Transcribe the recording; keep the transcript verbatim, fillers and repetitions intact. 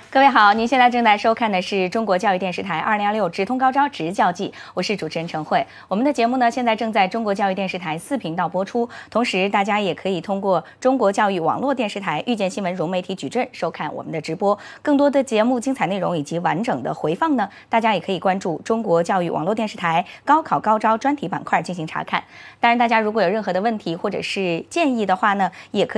各位好，您现在正在收看的是中国教育电视台二零二六直通高招职教季，我是主持人陈慧。我们的节目呢，现在正在中国教育电视台四频道播出，同时大家也可以通过中国教育网络电视台、遇见新闻融媒体矩阵收看我们的直播。更多的节目精彩内容以及完整的回放呢，大家也可以关注中国教育网络电视台高考高招专题板块进行查看。当然，大家如果有任何的问题或者是建议的话呢，也可以